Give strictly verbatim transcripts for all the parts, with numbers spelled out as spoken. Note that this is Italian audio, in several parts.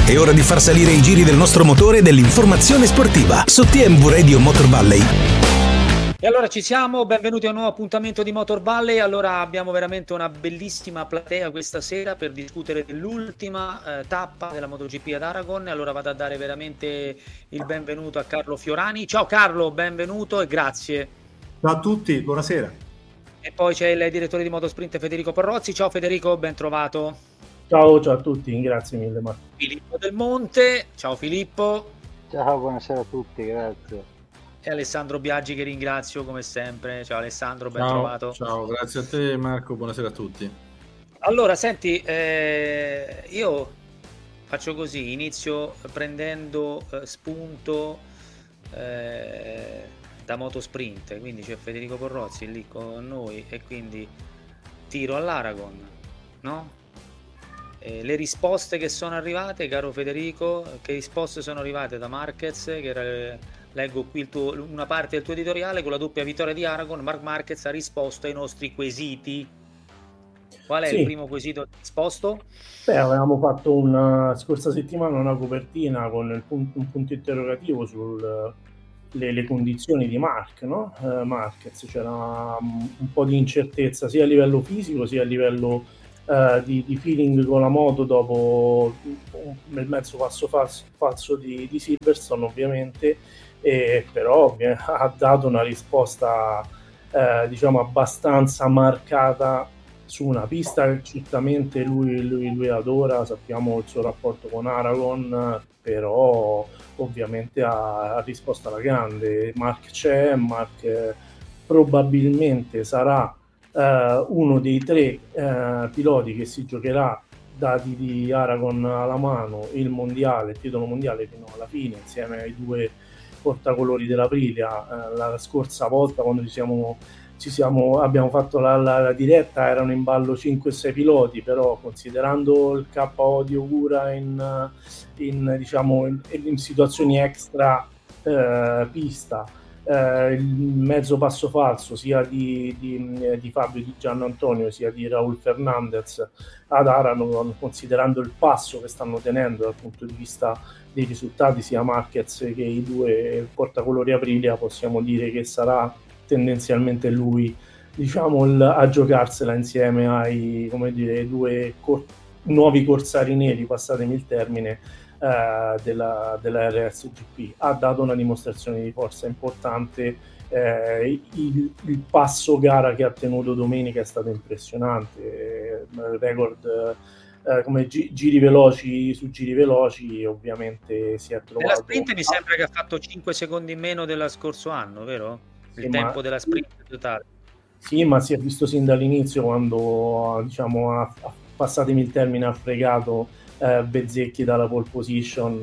È ora di far salire i giri del nostro motore e dell'informazione sportiva su T M V Radio Motor Valley. E allora ci siamo, benvenuti a un nuovo appuntamento di Motor Valley. Allora abbiamo veramente una bellissima platea questa sera per discutere dell'ultima eh, tappa della MotoGP ad Aragon. Allora vado a dare veramente il benvenuto a Carlo Fiorani. Ciao Carlo, benvenuto e grazie. Ciao a tutti, buonasera. E poi c'è il direttore di Motosprint Federico Porrozzi. Ciao Federico, ben trovato. Ciao, ciao a tutti, grazie mille Marco. Filippo Del Monte, ciao Filippo. Ciao, buonasera a tutti, grazie. E Alessandro Biaggi che ringrazio come sempre. Ciao Alessandro, ben ciao, trovato. Ciao, grazie a te Marco, buonasera a tutti. Allora, senti, eh, io faccio così, inizio prendendo eh, spunto eh, da Motosprint, quindi c'è Federico Porrozzi lì con noi e quindi tiro all'Aragon, no? Eh, le risposte che sono arrivate, caro Federico, che risposte sono arrivate da Marquez, che era, leggo qui il tuo, una parte del tuo editoriale, con la doppia vittoria di Aragon, Marc Marquez ha risposto ai nostri quesiti. Qual è sì. il primo quesito risposto? Beh, avevamo fatto una scorsa settimana una copertina con il punto, un punto interrogativo sulle le condizioni di Marc, no? Eh, Marquez, c'era un, un po' di incertezza sia a livello fisico sia a livello Uh, di, di feeling con la moto dopo il mezzo passo falso, falso di, di Silverstone ovviamente, e però ha dato una risposta uh, diciamo abbastanza marcata su una pista che certamente lui, lui, lui adora, sappiamo il suo rapporto con Aragon, però ovviamente ha, ha risposto alla grande. Marc c'è, Marc eh, probabilmente sarà Uh, uno dei tre uh, piloti che si giocherà, dati di Aragon alla mano, il mondiale, il titolo mondiale fino alla fine, insieme ai due portacolori dell'Aprilia. Uh, la scorsa volta quando ci siamo, ci siamo abbiamo fatto la, la, la diretta erano in ballo cinque sei piloti, però considerando il K O di Ogura in, in, diciamo, in, in situazioni extra uh, pista, Uh, il mezzo passo falso sia di, di, di Fabio Di Giannantonio sia di Raul Fernandez ad Aragon, considerando il passo che stanno tenendo dal punto di vista dei risultati sia Marquez che i due portacolori Aprilia, possiamo dire che sarà tendenzialmente lui, diciamo, il, a giocarsela insieme ai, come dire, due cor- nuovi corsari neri, passatemi il termine, Uh, della, della R S G P. Ha dato una dimostrazione di forza importante, eh, il, il passo gara che ha tenuto domenica è stato impressionante, eh, record eh, come gi- giri veloci su giri veloci, ovviamente si è trovato. Nella sprint mi sembra che ha fatto cinque secondi in meno dello scorso anno, vero? Il sì, tempo ma... della sprint totale. Sì, ma si è visto sin dall'inizio quando, diciamo, ha, ha, passatemi il termine, ha fregato Eh, Bezzecchi dalla pole position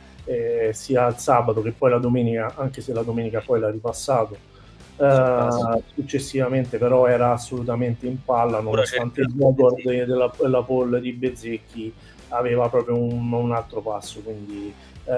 eh, eh, sia il sabato che poi la domenica, anche se la domenica poi l'ha ripassato eh, successivamente, però era assolutamente in palla, nonostante il record della, della pole di Bezzecchi aveva proprio un, un altro passo, quindi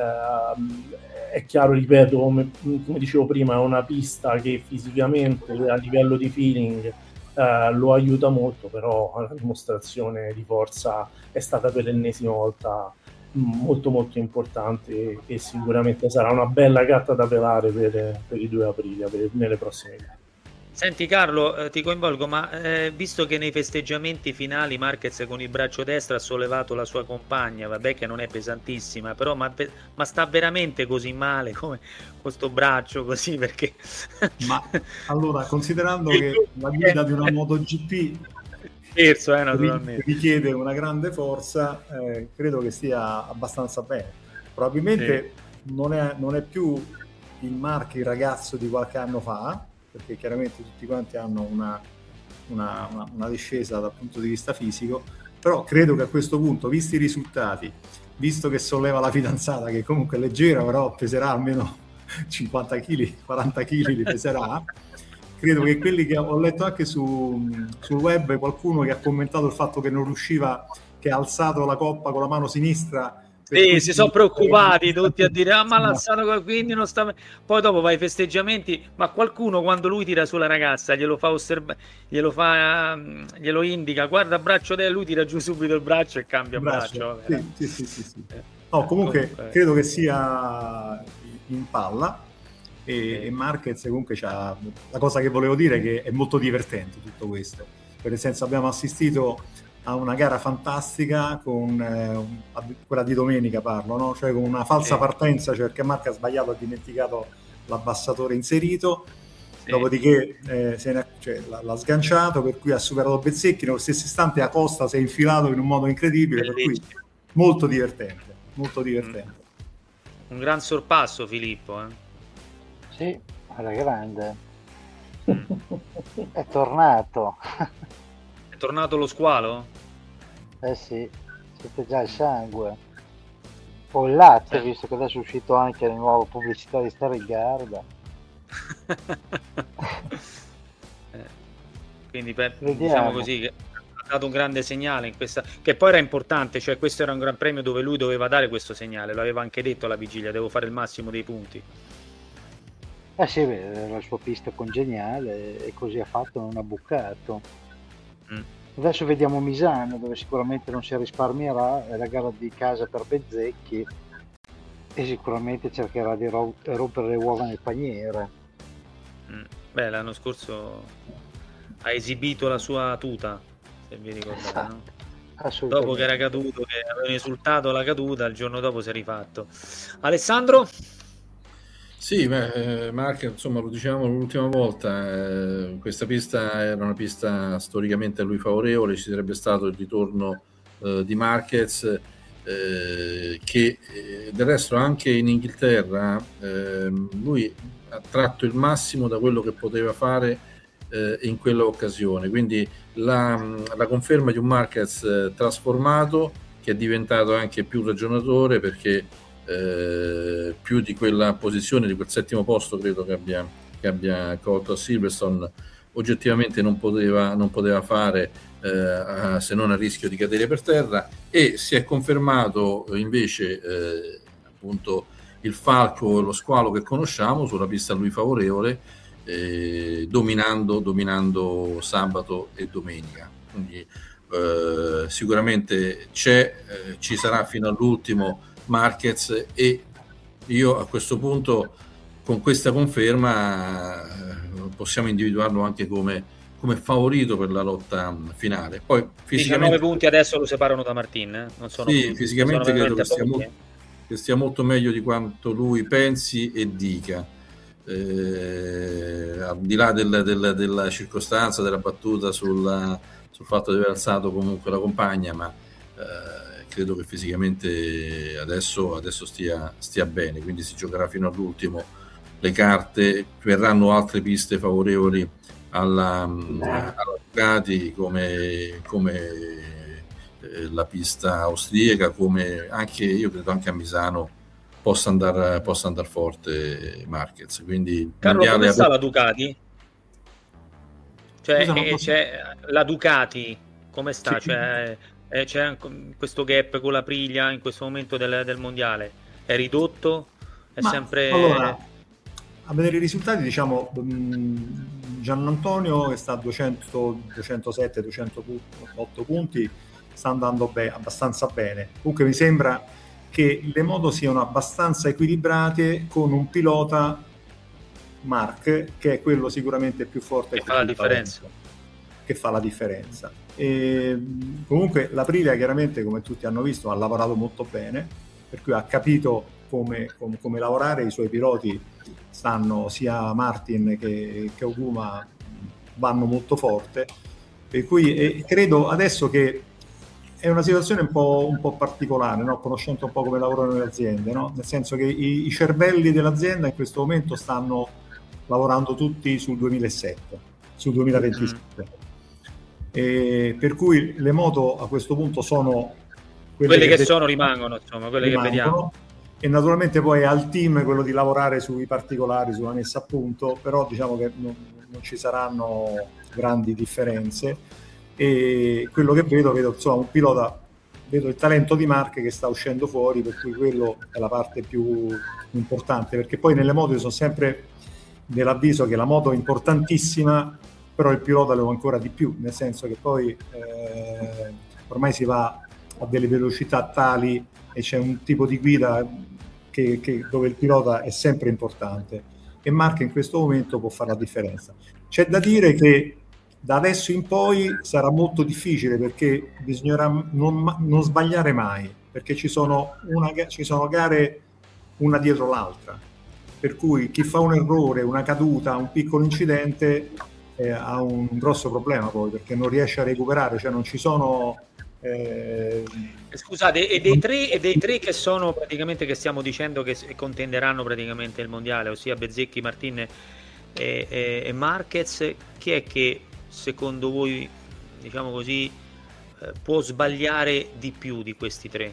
eh, è chiaro, ripeto, come, come dicevo prima, è una pista che fisicamente a livello di feeling Uh, lo aiuta molto, però la dimostrazione di forza è stata per l'ennesima volta molto molto importante e sicuramente sarà una bella gatta da pelare per, per i due Aprilia per, nelle prossime gare. Senti Carlo, eh, ti coinvolgo, ma eh, visto che nei festeggiamenti finali Marquez con il braccio destro ha sollevato la sua compagna, vabbè che non è pesantissima, però ma, ma sta veramente così male come questo braccio così, perché... Ma allora, considerando che la guida di una MotoGP scherzo, eh, naturalmente, richiede una grande forza, eh, credo che stia abbastanza bene. Probabilmente sì. non, è, non è più il Marc, il ragazzo di qualche anno fa, perché chiaramente tutti quanti hanno una, una, una, una discesa dal punto di vista fisico, però credo che a questo punto, visti i risultati, visto che solleva la fidanzata, che comunque è leggera, però peserà almeno cinquanta chili, quaranta chili li peserà, credo che quelli che ho letto anche su, sul web, qualcuno che ha commentato il fatto che non riusciva, che ha alzato la coppa con la mano sinistra. Sì, si sono preoccupati tutti a dire ah ma l'alzato, quindi non sta. Poi dopo vai ai festeggiamenti, ma qualcuno quando lui tira sulla ragazza glielo fa osservare, glielo fa, glielo indica, guarda braccio del, lui tira giù subito il braccio e cambia braccio, braccio. Sì, sì, sì, sì, sì. No, comunque, comunque credo che sia in palla e, sì. e Marquez comunque c'ha la cosa che volevo dire è che è molto divertente tutto questo, per nel senso abbiamo assistito a una gara fantastica con eh, un- quella di domenica parlo, no? Cioè con una falsa Sì. partenza, cioè perché Marca ha sbagliato, ha dimenticato l'abbassatore inserito, Sì. dopodiché eh, se ne- cioè, l'ha, l'ha sganciato, per cui ha superato Bezzecchi, nello stesso istante Acosta si è infilato in un modo incredibile, per cui Bellissimo. molto divertente, molto divertente. Un gran sorpasso, Filippo. Eh? Sì, alla grande. Mm. È tornato. È tornato lo squalo? Eh sì, siete già il sangue. O il latte, Sì. visto che adesso è uscito anche la nuova pubblicità di Stargarda. Eh, Quindi per- Vediamo. diciamo così che ha dato un grande segnale in questa, che poi era importante, cioè questo era un gran premio dove lui doveva dare questo segnale, lo aveva anche detto alla vigilia, devo fare il massimo dei punti. Eh sì, beh, era la sua pista congeniale e così ha fatto, non ha bucato. Mm. Adesso vediamo Misano, dove sicuramente non si risparmierà, è la gara di casa per Bezzecchi e sicuramente cercherà di ro- rompere le uova nel paniere. Mm. Beh, l'anno scorso ha esibito la sua tuta, se vi ricordate, no? Assolutamente. Dopo che era caduto, che aveva esultato la caduta, il giorno dopo si è rifatto. Alessandro? Sì, beh, eh, Mark, insomma, lo dicevamo l'ultima volta, eh, questa pista era una pista storicamente a lui favorevole, ci sarebbe stato il ritorno eh, di Marquez, eh, che eh, del resto anche in Inghilterra eh, lui ha tratto il massimo da quello che poteva fare eh, in quella occasione, quindi la, la conferma di un Marquez eh, trasformato, che è diventato anche più ragionatore, perché Eh, più di quella posizione, di quel settimo posto credo che abbia, che abbia colto a Silverstone, oggettivamente non poteva, non poteva fare eh, se non a rischio di cadere per terra, e si è confermato invece eh, appunto il falco e lo squalo che conosciamo sulla pista a lui favorevole, eh, dominando, dominando sabato e domenica. Quindi eh, sicuramente c'è, eh, ci sarà fino all'ultimo Marquez, e io a questo punto con questa conferma eh, possiamo individuarlo anche come, come favorito per la lotta finale. Poi fisicamente diciannove punti adesso lo separano da Martin, eh? Non sono sì, più, fisicamente sono credo che veramente stia, pochi, mo- che stia molto meglio di quanto lui pensi e dica, eh, al di là del, del, della circostanza della battuta sulla, sul fatto di aver alzato comunque la compagna, ma eh, credo che fisicamente adesso, adesso stia, stia bene, quindi si giocherà fino all'ultimo le carte, verranno altre piste favorevoli alla, alla Ducati come, come eh, la pista austriaca, come anche io credo anche a Misano possa andare possa andare forte Marquez, quindi Carlo, come mondiale sta la Ducati? Cioè, Scusa, non eh, posso- c'è la Ducati come sta? Sì. Cioè, eh, c'è anche questo gap con la Priglia in questo momento del, del mondiale? È ridotto? È Ma, sempre... allora, a vedere i risultati, diciamo, mh, Giannantonio che sta a duecento, duecentosette, duecentootto punti, sta andando be- abbastanza bene. Comunque mi sembra che le moto siano abbastanza equilibrate, con un pilota, Marc, che è quello sicuramente più forte, Che fa la differenza. che fa la differenza. E, mh, comunque la Aprilia chiaramente, come tutti hanno visto, ha lavorato molto bene, per cui ha capito come, come, come lavorare. I suoi piloti stanno, sia Martin che, che Oguma vanno molto forte, per cui e credo adesso che è una situazione un po', un po' particolare, no? Conoscendo un po' come lavorano le aziende, no? Nel senso che i, i cervelli dell'azienda in questo momento stanno lavorando tutti sul duemilasette, sul duemilaventisette, mm. E per cui le moto a questo punto sono quelle, quelle che, che sono rimangono, insomma, quelle rimangono, che vediamo. E naturalmente poi è al team quello di lavorare sui particolari, sulla messa a punto, però diciamo che non, non ci saranno grandi differenze. E quello che vedo, vedo insomma un pilota, vedo il talento di Marc che sta uscendo fuori, per cui quello è la parte più importante, perché poi nelle moto io sono sempre dell'avviso che la moto è importantissima, però il pilota lo è ancora di più, nel senso che poi eh, ormai si va ha delle velocità tali e c'è un tipo di guida che, che, dove il pilota è sempre importante, e Mark in questo momento può fare la differenza. C'è da dire che da adesso in poi sarà molto difficile, perché bisognerà non, non sbagliare mai, perché ci sono, una, ci sono gare una dietro l'altra, per cui chi fa un errore, una caduta, un piccolo incidente eh, ha un grosso problema poi, perché non riesce a recuperare, cioè non ci sono eh... scusate, e dei tre e dei tre che sono praticamente, che stiamo dicendo che contenderanno praticamente il mondiale, ossia Bezzecchi, Martin e, e, e Marquez, chi è che secondo voi, diciamo così, eh, può sbagliare di più di questi tre?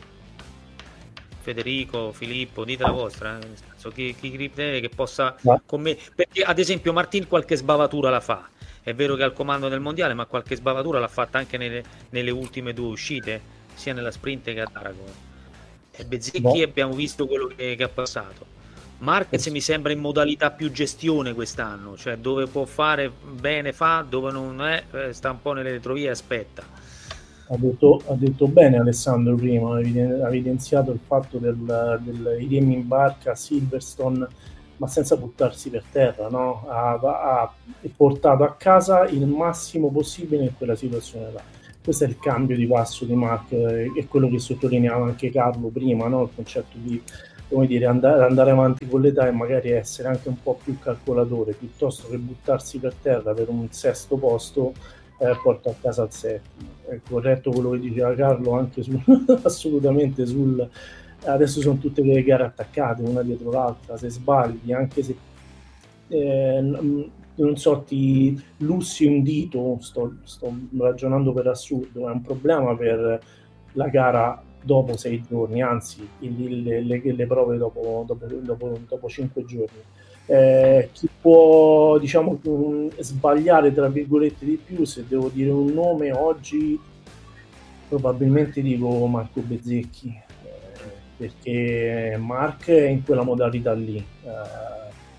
Federico, Filippo, dite la vostra, eh? Nel senso, chi, chi crede che possa come, perché ad esempio Martin qualche sbavatura la fa, è vero che è al comando del mondiale, ma qualche sbavatura l'ha fatta anche nelle, nelle ultime due uscite, sia nella sprint che ad Aragon. E Bezzecchi no. Abbiamo visto quello che, che ha passato. Marquez mi sembra in modalità più gestione quest'anno, cioè dove può fare bene fa, dove non è sta un po' nelle retrovie e aspetta. Ha detto, ha detto bene Alessandro prima, ha evidenziato il fatto del, del idem in barca a Silverstone, ma senza buttarsi per terra, no? Ha, ha portato a casa il massimo possibile in quella situazione là. Questo è il cambio di passo di Mark, e quello che sottolineava anche Carlo prima, no? Il concetto di, come dire, andare, andare avanti con l'età e magari essere anche un po' più calcolatore, piuttosto che buttarsi per terra per un sesto posto, eh, porta a casa il settimo. È corretto quello che diceva Carlo anche sul, assolutamente sul, adesso sono tutte le gare attaccate una dietro l'altra, se sbagli, anche se eh, non so, ti lussi un dito, sto, sto ragionando per assurdo, è un problema per la gara dopo sei giorni, anzi le, le, le prove dopo, dopo, dopo, dopo cinque giorni. Eh, chi può, diciamo, sbagliare tra virgolette di più, se devo dire un nome oggi probabilmente dico Marco Bezzecchi, eh, perché Mark è in quella modalità lì. eh,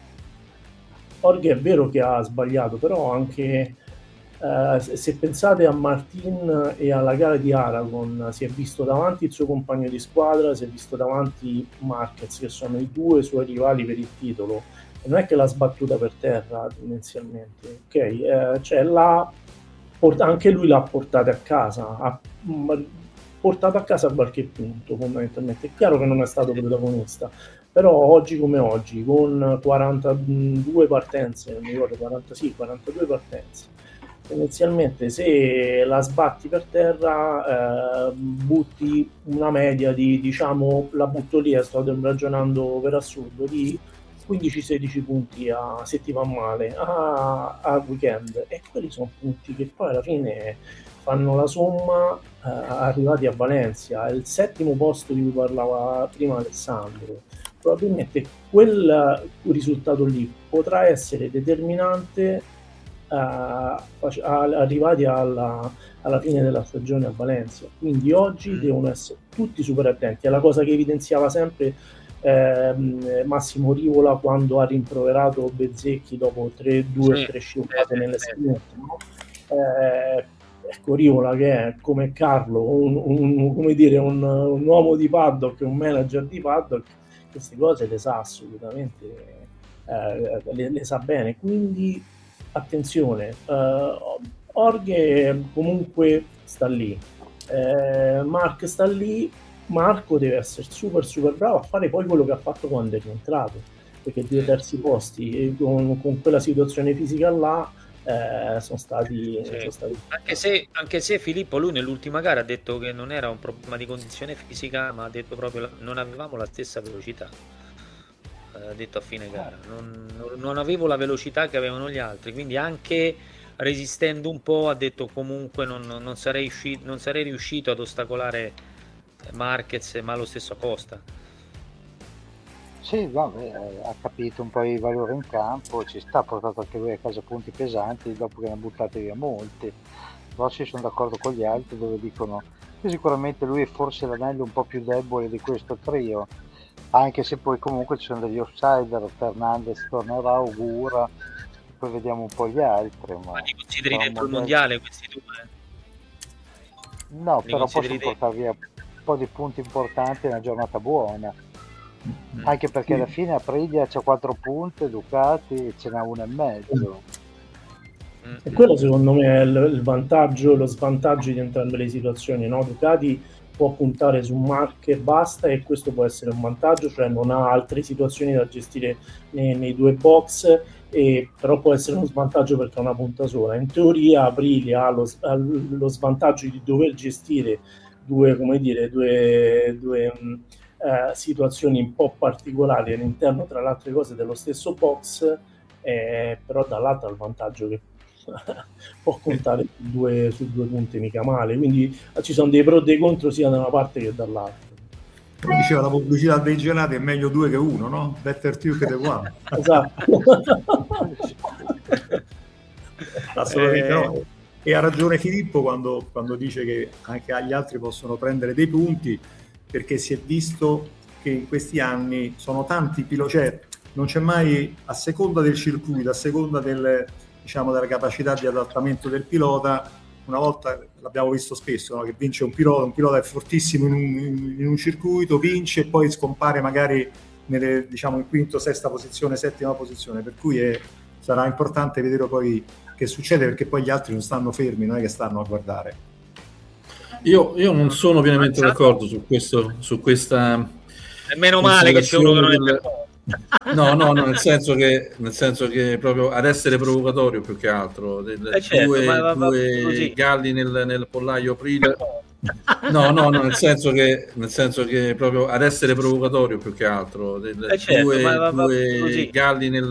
Jorge è vero che ha sbagliato, però anche Uh, se pensate a Martin e alla gara di Aragon, si è visto davanti il suo compagno di squadra, si è visto davanti Marquez, che sono i due suoi rivali per il titolo, e non è che l'ha sbattuta per terra tendenzialmente, ok? Uh, cioè l'ha port- anche lui l'ha portata a casa, ha portato a casa qualche punto fondamentalmente. È chiaro che non è stato protagonista, però oggi come oggi, con quarantadue partenze, non mi ricordo, quaranta, sì, quarantadue partenze, inizialmente se la sbatti per terra, eh, butti una media di, diciamo, la butto lì, sto ragionando per assurdo, di quindici sedici punti a, se ti va male a, a weekend, e quelli sono punti che poi alla fine fanno la somma, eh, arrivati a Valencia, il settimo posto di cui parlava prima Alessandro. Probabilmente quel risultato lì potrà essere determinante Uh, arrivati alla, alla fine della stagione a Valencia, quindi oggi mm. devono essere tutti super attenti. È la cosa che evidenziava sempre eh, Massimo Rivola quando ha rimproverato Bezzecchi dopo tre, due o sì, tre scivolate nelle sprint, no? eh, ecco, Rivola, che è come Carlo un, un, come dire, un, un uomo di paddock, un manager di paddock, queste cose le sa assolutamente, eh, le, le sa bene, quindi attenzione. uh, Jorge comunque sta lì, uh, Mark sta lì, Marco deve essere super super bravo a fare poi quello che ha fatto quando è rientrato, perché due terzi posti con, con quella situazione fisica là eh, sono stati, sì. sono stati anche se, anche se Filippo, lui nell'ultima gara ha detto che non era un problema di condizione fisica, ma ha detto proprio che non avevamo la stessa velocità. Ha detto a fine gara, non, non avevo la velocità che avevano gli altri, quindi anche resistendo un po' ha detto comunque non, non, sarei, uscito, non sarei riuscito ad ostacolare Marquez, ma lo stesso Costa. Sì, vabbè, ha capito un po' i valori in campo, ci sta, ha portato anche lui a casa punti pesanti dopo che ne ha buttati via molti. Però ci sono d'accordo con gli altri dove dicono che sicuramente lui è forse l'anello un po' più debole di questo trio, anche se poi comunque ci sono degli outsider. Fernandez tornerà, Ogura, poi vediamo un po' gli altri. Ma, ma li consideri dentro il mondiale questi due? No, li però possono portare via po' di punti importanti, è una giornata buona. Anche perché alla fine Aprilia c'ha quattro punti, Ducati ce n'ha uno e mezzo. E quello secondo me è il, il vantaggio, lo svantaggio di entrambe le situazioni, no? Ducati può puntare su Marc e basta, e questo può essere un vantaggio, cioè non ha altre situazioni da gestire nei, nei due box, e però può essere uno svantaggio perché ha una punta sola. In teoria Aprilia ha lo, ha lo svantaggio di dover gestire due, come dire, due, due Uh, situazioni un po' particolari all'interno, tra le altre cose, dello stesso box, eh, però dall'altro ha il vantaggio che può contare su due, su due punti mica male, quindi ci sono dei pro e dei contro sia da una parte che dall'altra. Come diceva la pubblicità dei gelati, è meglio due che uno, no? Better two che the one. Esatto. Assolutamente eh... no. E ha ragione Filippo quando, quando dice che anche agli altri possono prendere dei punti, perché si è visto che in questi anni sono tanti piloti, cioè non c'è mai, a seconda del circuito, a seconda del, diciamo, della capacità di adattamento del pilota. Una volta l'abbiamo visto spesso, no? Che vince un pilota, un pilota è fortissimo in un, in un circuito, vince e poi scompare magari nelle, diciamo, in quinto, sesta posizione, settima posizione, per cui è, sarà importante vedere poi che succede, perché poi gli altri non stanno fermi, non è che stanno a guardare. Io, io non sono pienamente d'accordo su questo, su questa. È meno male che c'è uno che non è del... no, no, no, nel senso che nel senso che proprio ad essere provocatorio più che altro. Del, eh certo, due, ma, ma, due così. galli nel, nel pollaio Aprilia. No, no, no, nel senso che nel senso che proprio ad essere provocatorio più che altro. Del, eh certo, due, ma, ma, due galli nel